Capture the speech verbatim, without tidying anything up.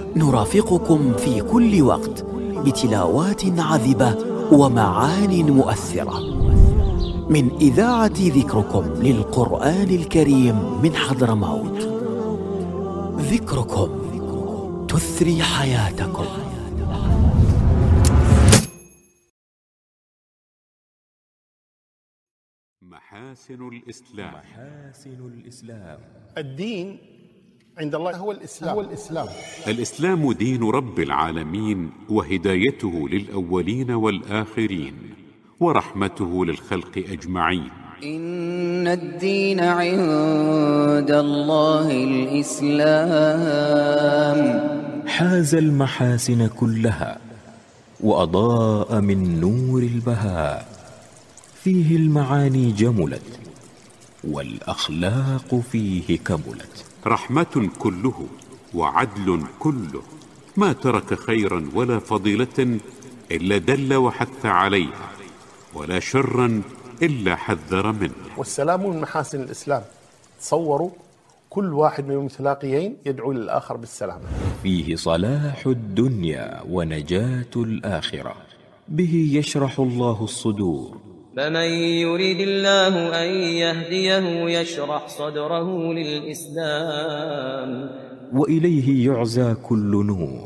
نرافقكم في كل وقت بتلاوات عذبة ومعان مؤثرة من إذاعة ذكركم للقرآن الكريم من حضرموت. ذكركم تثري حياتكم. محاسن الإسلام. محاسن الإسلام. الدين عند الله هو الإسلام. هو الإسلام. الإسلام دين رب العالمين وهدايته للأولين والآخرين ورحمته للخلق أجمعين. إن الدين عند الله الإسلام. حاز المحاسن كلها وأضاء من نور البهاء، فيه المعاني جملت والأخلاق فيه كملت. رحمة كله وعدل كله، ما ترك خيرا ولا فضيلة إلا دل وحث عليها، ولا شرا إلا حذر منه. والسلام من محاسن الإسلام. تصوروا كل واحد من المتلاقيين يدعو للآخر بالسلام. فيه صلاح الدنيا ونجاة الآخرة، به يشرح الله الصدور. فمن يريد الله أن يهديه يشرح صدره للإسلام، وإليه يعزى كل نور.